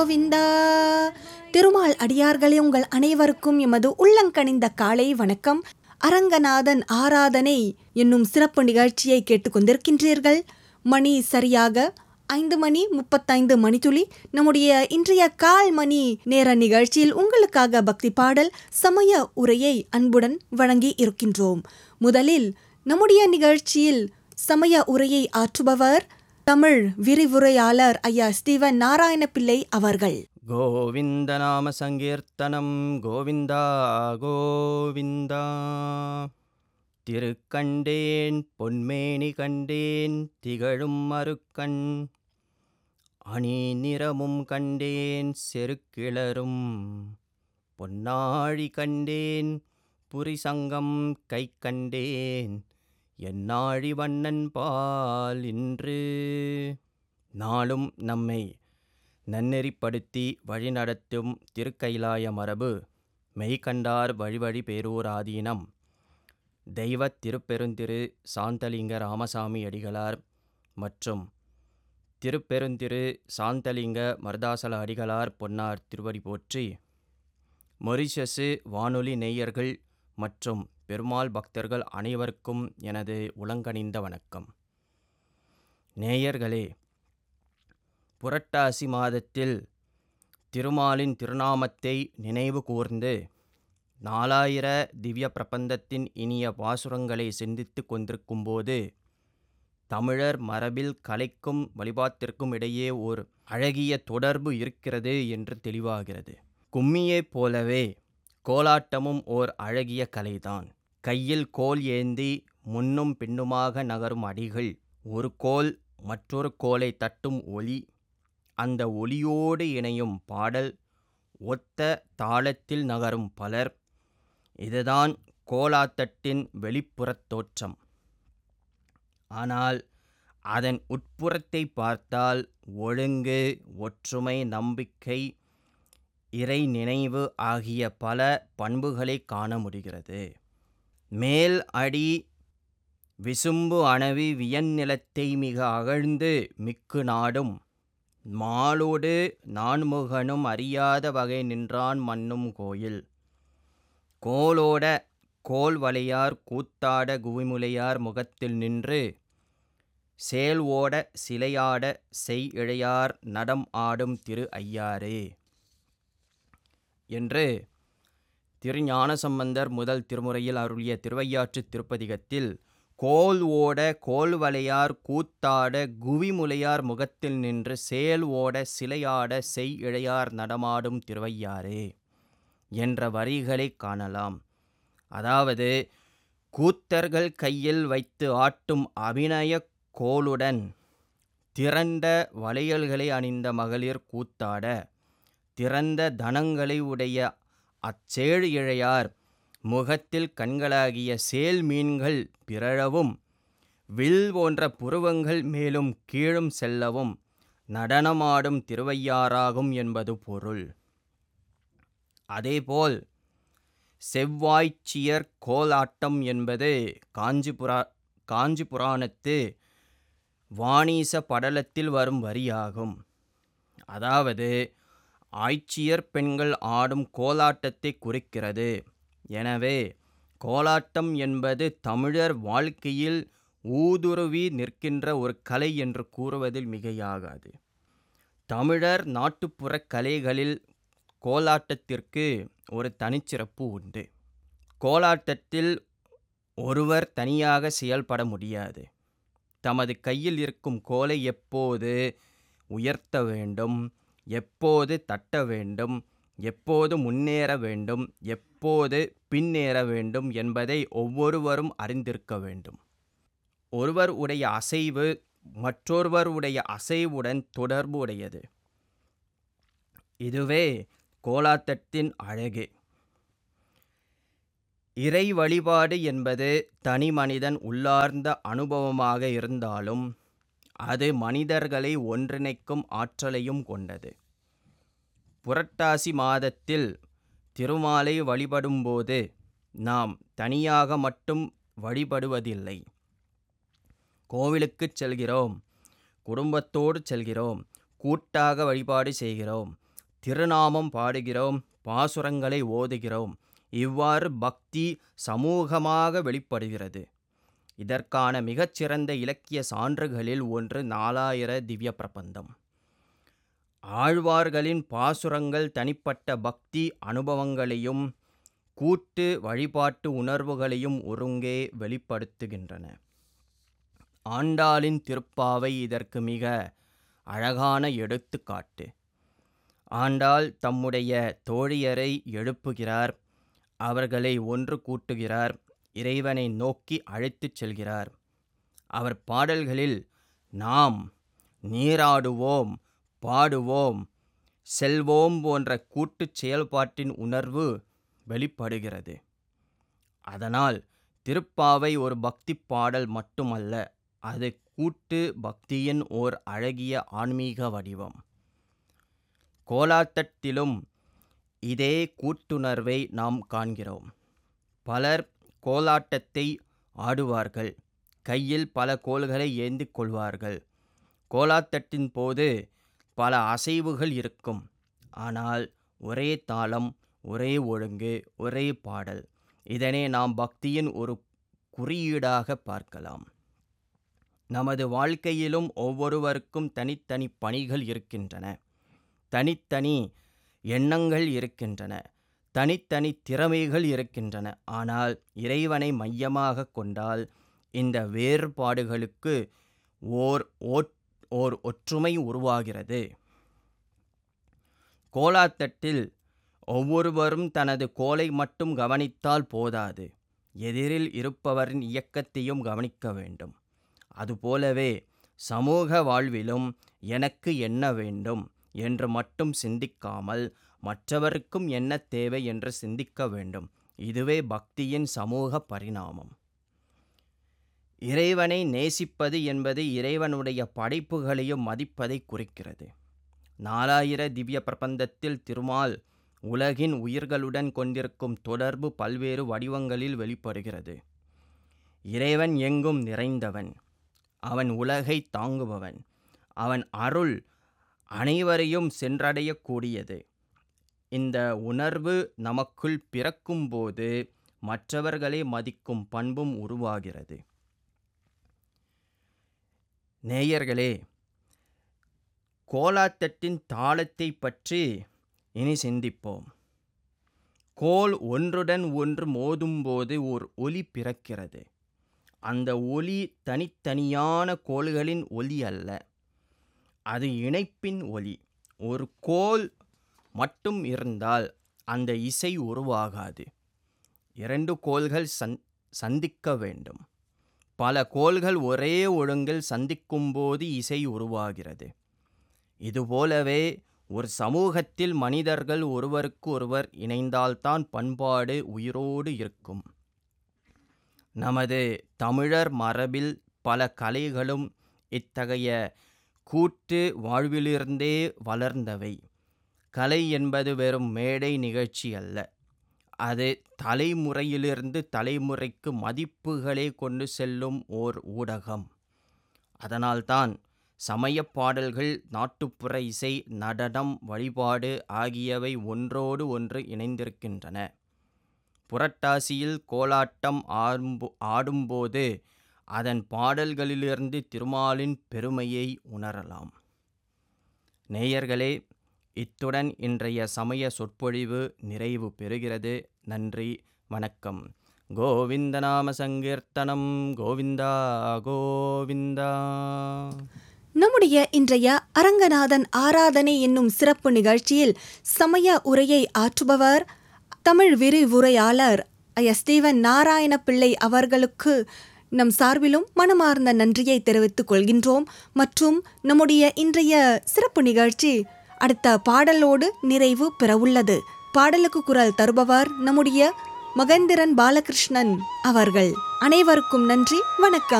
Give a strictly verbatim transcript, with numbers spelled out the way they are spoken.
கோவிந்தா. திருமால் அடியார்களே, உங்கள் அனைவருக்கும் எமது உள்ளங்கனிந்த காலை வணக்கம். அரங்கநாதன் ஆராதனை என்னும் சிறப்பு நிகழ்ச்சியை கேட்டுக்கொண்டிருக்கின்றீர்கள். மணி சரியாக ஐந்து மணி முப்பத்தைந்து மணித்துளி. நம்முடைய இன்றைய கால் மணி நேர நிகழ்ச்சியில் உங்களுக்காக பக்தி பாடல், சமய உரையை அன்புடன் வழங்கி இருக்கின்றோம். முதலில் நம்முடைய நிகழ்ச்சியில் சமய உரையை ஆற்றுபவர் தமிழ் விரிவுரையாளர் ஐயா ஸ்டீவன் நாராயண பிள்ளை அவர்கள். கோவிந்த நாம சங்கீர்த்தனம் கோவிந்தா கோவிந்தா. திருக்கண்டேன் பொன்மேனி கண்டேன் திகழும் மறுக்கண், அணி நிறமும் கண்டேன் செருக்கிளரும் பொன்னாழி கண்டேன் புரிசங்கம் கை கண்டேன் என்னாழி வண்ணன் பால் இன்று. நாளும் நம்மை நன்னெறிப்படுத்தி வழிநடத்தும் திருக்கைலாய மரபு மெய்கண்டார் வழிவழி பேரூர் ஆதீனம் தெய்வத் திருப்பெருந்திரு சாந்தலிங்க ராமசாமி அடிகளார் மற்றும் திருப்பெருந்திரு சாந்தலிங்க மருதாசல அடிகளார் பொன்னார் திருவடி போற்றி. மொரிஷசு வானொலி நேயர்கள் மற்றும் பெருமாள் பக்தர்கள் அனைவருக்கும் எனது உளங்கனிந்த வணக்கம். நேயர்களே, புரட்டாசி மாதத்தில் திருமாலின் திருநாமத்தை நினைவு கூர்ந்து நாலாயிர திவ்ய பிரபந்தத்தின் இனிய பாசுரங்களை சிந்தித்து கொண்டிருக்கும் போது, தமிழர் மரபில் கலைக்கும் வழிபாட்டிற்கும் இடையே ஓர் அழகிய தொடர்பு இருக்கிறது என்று தெளிவாகிறது. கும்மியைப் போலவே கோலாட்டமும் ஓர் அழகிய கலைதான். கையில் கோல் ஏந்தி முன்னும் பின்னுமாக நகரும் அடிகள், ஒரு கோல் மற்றொரு கோலை தட்டும் ஒலி, அந்த ஒலியோடு இணையும் பாடல், ஒத்த தாளத்தில் நகரும் பலர், இதுதான் கோலாட்டத்தின் வெளிப்புறத் தோற்றம். ஆனால் அதன் உட்புறத்தை பார்த்தால் ஒழுங்கு, ஒற்றுமை, நம்பிக்கை, இறை நினைவு ஆகிய பல பண்புகளை காண முடிகிறது. மேல் அடி விசும்பு அணவி வியன் நிலத்தை மிக அகழ்ந்து மிக்கு நாடும், மாலோடு நான்முகனும் அறியாத வகை நின்றான் மன்னும் கோயில். கோலோட கோல் வளையார் கூத்தாட குவிமுலையார் முகத்தில் நின்று, சேல் ஓட சிலையாட செய் இழையார் நடம் ஆடும் திரு ஐயாரே என்று திருஞானசம்பந்தர் முதல் திருமுறையில் அருளிய திருவையாற்று திருப்பதிகத்தில், கோல் ஓட கோல் வளையார் கூத்தாட குவிமுலையார் முகத்தில் நின்று சேல் ஓட சிலையாட செய் இழையார் நடமாடும் திருவையாரே என்ற வரிகளை காணலாம். அதாவது, கூத்தர்கள் கையில் வைத்து ஆட்டும் அபிநய கோலுடன் திரண்ட வளையல்களை அணிந்த மகளிர் கூத்தாட, திறந்த தனங்களை உடைய அச்சேழு இழையார் முகத்தில் கண்களாகிய சேல் மீன்கள் பிறழவும், வில் போன்ற புருவங்கள் மேலும் கீழும் செல்லவும் நடனமாடும் திருவையாறாகும் என்பது பொருள். அதேபோல் செவ்வாய்ச்சியர் கோலாட்டம் என்பது காஞ்சிபுரா காஞ்சி புராணத்து வாணீச படலத்தில் வரும் வரியாகும். அதாவது, ஆய்ச்சியர் பெண்கள் ஆடும் கோலாட்டத்தை குறிக்கிறது. எனவே கோலாட்டம் என்பது தமிழர் வாழ்க்கையில் ஊடுருவி நிற்கின்ற ஒரு கலை என்று கூறுவதில் மிகையாகாது. தமிழர் நாட்டுப்புற கலைகளில் கோலாட்டத்திற்கு ஒரு தனிச்சிறப்பு உண்டு. கோலாட்டத்தில் ஒருவர் தனியாக செயல்பட முடியாது. தமது கையில் இருக்கும் கோலை எப்போது உயர்த்த வேண்டும், எப்போது தட்ட வேண்டும், எப்போது முன்னேற வேண்டும், எப்போது பின்னேற வேண்டும் என்பதை ஒவ்வொருவரும் அறிந்திருக்க வேண்டும். ஒருவர் உடைய அசைவு மற்றொருவர் உடைய அசைவுடன் தொடர்பு உடையது. இதுவே கோலாட்டத்தின் அழகு. இறை வழிபாடு என்பது தனி மனிதன் உள்ளார்ந்த அனுபவமாக இருந்தாலும், அது மனிதர்களை ஒன்றிணைக்கும் ஆற்றலையும் கொண்டது. புரட்டாசி மாதத்தில் திருமாலை வழிபடும்போது நாம் தனியாக மட்டும் வழிபடுவதில்லை. கோவிலுக்கு செல்கிறோம், குடும்பத்தோடு செல்கிறோம், கூட்டாக வழிபாடு செய்கிறோம். திருநாமம் பாடுகிறோம், பாசுரங்களை ஓதுகிறோம். இவ்வாறு பக்தி சமூகமாக வெளிப்படுகிறது. இதற்கான மிகச்சிறந்த இலக்கிய சான்றுகளில் ஒன்று நாலாயிர திவ்ய பிரபந்தம். ஆழ்வார்களின் பாசுரங்கள் தனிப்பட்ட பக்தி அனுபவங்களையும் கூட்டு வழிபாட்டு உணர்வுகளையும் ஒருங்கே வெளிப்படுத்துகின்றன. ஆண்டாளின் திருப்பாவை இதற்கு மிக அழகான எடுத்துக்காட்டு. ஆண்டாள் தம்முடைய தோழியரை எழுப்புகிறார், அவர்களை ஒன்று கூட்டுகிறார், இறைவனை நோக்கி அழைத்துச் செல்கிறார். அவர் பாடல்களில் நாம் நீராடுவோம், பாடுவோம், செல்வோம் போன்ற கூட்டுச் செயல்பாட்டின் உணர்வு வெளிப்படுகிறது. அதனால் திருப்பாவை ஒரு பக்தி பாடல் மட்டுமல்ல, அது கூட்டு பக்தியின் ஓர் அழகிய ஆன்மீக வடிவம். கோலாத்தட்டிலும் இதே கூட்டுணர்வை நாம் காண்கிறோம். பலர் கோலாட்டத்தை ஆடுவார்கள், கையில் பல கோல்களை ஏந்தி கொள்வார்கள். கோலாத்தட்டின் போது பல அசைவுகள் இருக்கும், ஆனால் ஒரே தாளம், ஒரே ஒழுங்கு, ஒரே பாடல். இதனை நாம் பக்தியின் ஒரு குறியீடாக பார்க்கலாம். நமது வாழ்க்கையிலும் ஒவ்வொருவருக்கும் தனித்தனி பணிகள் இருக்கின்றன, தனித்தனி எண்ணங்கள் இருக்கின்றன, தனித்தனி திறமைகள் இருக்கின்றன. ஆனால் இறைவனை மையமாக கொண்டால் இந்த வேறுபாடுகளுக்கு ஓர் ஓர் ஒற்றுமை உருவாகிறது. கோலாத்தட்டில் ஒவ்வொருவரும் தனது கோலை மட்டும் கவனித்தால் போதாது, எதிரில் இருப்பவரின் இயக்கத்தையும் கவனிக்க வேண்டும். அதுபோலவே சமூக வாழ்விலும் எனக்கு என்ன வேண்டும் என்று மட்டும் சிந்திக்காமல் மற்றவருக்கும் என்ன தேவை என்று சிந்திக்க வேண்டும். இதுவே பக்தியின் சமூக பரிணாமம். இறைவனை நேசிப்பது என்பது இறைவனுடைய படைப்புகளையும் மதிப்பதை குறிக்கிறது. நாலாயிர திவ்ய பிரபந்தத்தில் திருமால் உலகின் உயிர்களுடன் கொண்டிருக்கும் தொடர்பு பல்வேறு வடிவங்களில் வெளிப்படுகிறது. இறைவன் எங்கும் நிறைந்தவன், அவன் உலகை தாங்குபவன், அவன் அருள் அனைவரையும் சென்றடையக்கூடியது. இந்த உணர்வு நமக்குள் பிறக்கும்போது மற்றவர்களை மதிக்கும் பண்பும் உருவாகிறது. நேயர்களே, கோலாத்தட்டின் தாளத்தை பற்றி இனி சிந்திப்போம். கோல் ஒன்றுடன் ஒன்று மோதும்போது ஓர் ஒலி பிறக்கிறது. அந்த ஒலி தனித்தனியான கோல்களின் ஒலி அல்ல, அது இணைப்பின் ஒலி. ஒரு கோல் மட்டும் இருந்தால் அந்த இசை உருவாகாது. இரண்டு கோல்கள் சந் சந்திக்க வேண்டும். பல கோல்கள் ஒரே ஒழுங்கில் சந்திக்கும்போது இசை உருவாகிறது. இதுபோலவே ஒரு சமூகத்தில் மனிதர்கள் ஒருவருக்கு ஒருவர் இணைந்தால்தான் பண்பாடு உயிரோடு இருக்கும். நமது தமிழர் மரபில் பல கலைகளும் இத்தகைய கூட்டு வாழ்விலிருந்தே வளர்ந்தவை. கலை என்பது வெறும் மேடை நிகழ்ச்சி அல்ல, அது தலைமுறையிலிருந்து தலைமுறைக்கு மதிப்புகளை கொண்டு செல்லும் ஓர் ஊடகம். அதனால்தான் சமய பாடல்கள், நாட்டுப்புற இசை, நடனம், வழிபாடு ஆகியவை ஒன்றோடு ஒன்று இணைந்திருக்கின்றன. புரட்டாசியில் கோலாட்டம் ஆடும்போ ஆடும்போது அதன் பாடல்களிலிருந்து திருமாலின் பெருமையை உணரலாம். நேயர்களே, இத்துடன் இன்றைய சமய சொற்பொழிவு நிறைவு பெறுகிறது. நன்றி, வணக்கம். கோவிந்தநாம சங்கீர்த்தனம், கோவிந்தா கோவிந்தா. நம்முடைய இன்றைய அரங்கநாதன் ஆராதனை என்னும் சிறப்பு நிகழ்ச்சியில் சமய உரையை ஆற்றுபவர் தமிழ் விரிவுரையாளர் ஐயா ஸ்டீவன் நாராயண பிள்ளை அவர்களுக்கு நம் சார்பிலும் மனமார்ந்த நன்றியை தெரிவித்துக் கொள்கின்றோம். மற்றும் நம்முடைய இன்றைய சிறப்பு நிகழ்ச்சி அடுத்த பாடலோடு நிறைவு பெறவுள்ளது. பாடலுக்கு குரல் தருபவர் நம்முடைய மகேந்திரன் பாலகிருஷ்ணன் அவர்கள். அனைவருக்கும் நன்றி, வணக்கம்.